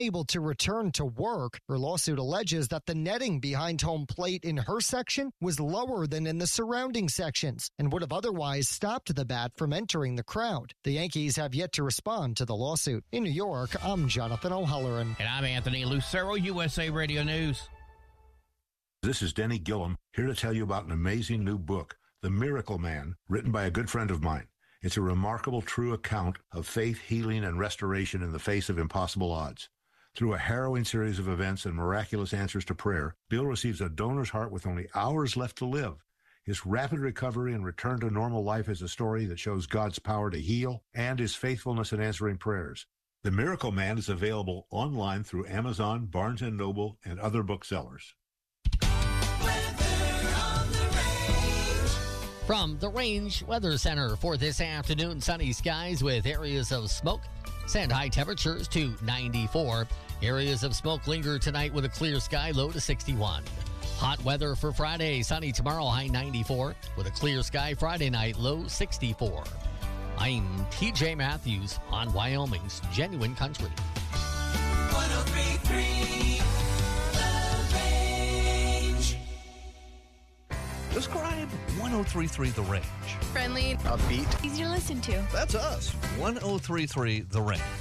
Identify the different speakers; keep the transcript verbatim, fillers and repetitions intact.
Speaker 1: able to return to work. Her lawsuit alleges that the netting behind home plate in her section was lower than in the surrounding sections and would have otherwise stopped the bat from entering the crowd. The Yankees have yet to respond to the lawsuit. In New York, I'm Jonathan O'Halloran.
Speaker 2: And I'm Anthony Lucero, U S A Radio News.
Speaker 3: This is Denny Gillum, here to tell you about an amazing new book, The Miracle Man, written by a good friend of mine. It's a remarkable, true account of faith, healing, and restoration in the face of impossible odds. Through a harrowing series of events and miraculous answers to prayer, Bill receives a donor's heart with only hours left to live. His rapid recovery and return to normal life is a story that shows God's power to heal and his faithfulness in answering prayers. The Miracle Man is available online through Amazon, Barnes and Noble, and other booksellers.
Speaker 4: From the Range Weather Center for this afternoon, sunny skies with areas of smoke. Send high temperatures to ninety-four. Areas of smoke linger tonight with a clear sky, low to sixty-one. Hot weather for Friday, sunny tomorrow, high ninety-four. With a clear sky Friday night, low sixty-four. I'm T J Matthews on Wyoming's Genuine Country.
Speaker 5: one oh three point three
Speaker 6: Describe one oh three point three The Range.
Speaker 7: Friendly,
Speaker 8: upbeat,
Speaker 7: easy to listen to.
Speaker 8: That's us.
Speaker 6: one oh three point three The Range.